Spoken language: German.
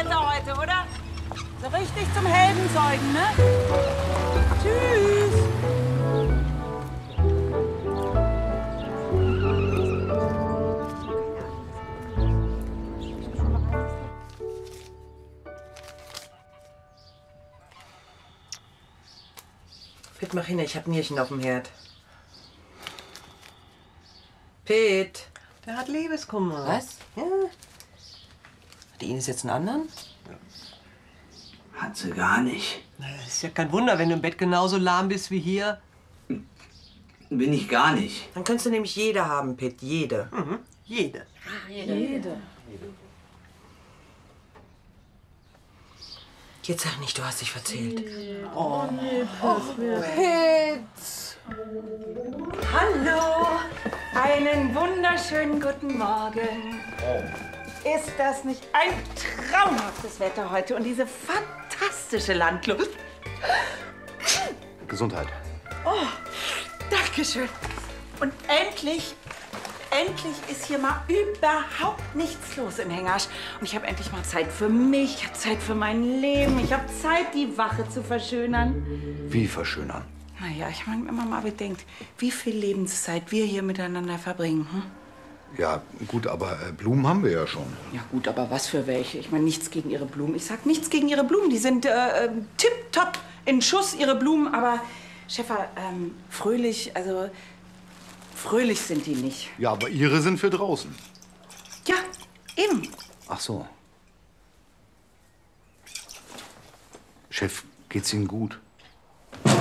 Wetter heute, oder? So richtig zum Heldenzeugen, ne? Tschüss. Pitt, mach hin, ich hab Nierchen auf dem Herd. Pitt. Der hat Liebeskummer. Was? Ja. Hat die Ines jetzt einen anderen? Hat sie gar nicht. Naja, ist ja kein Wunder, wenn du im Bett genauso lahm bist wie hier. Bin ich gar nicht. Dann könntest du nämlich jede haben, Pitt, jede. Mhm. Jede. Jede. Jetzt sag nicht, du hast dich verzählt. Hallo, einen wunderschönen guten Morgen. Ist das nicht ein traumhaftes Wetter heute und diese fantastische Landluft? Gesundheit. Dankeschön. Und endlich ist hier mal überhaupt nichts los in Hengersch. Und ich habe endlich mal Zeit für mich, ich habe Zeit für mein Leben, ich habe Zeit, die Wache zu verschönern. Wie verschönern? Naja, ich meine, wenn man mal bedenkt, wie viel Lebenszeit wir hier miteinander verbringen. Hm? Ja, gut, aber Blumen haben wir ja schon. Ja gut, aber was für welche? Ich meine, nichts gegen Ihre Blumen. Ich sag nichts gegen Ihre Blumen. Die sind tipptopp in Schuss, Ihre Blumen. Aber, Schäfer, fröhlich, also fröhlich sind die nicht. Ja, aber Ihre sind für draußen. Ja, eben. Ach so. Chef, geht's Ihnen gut?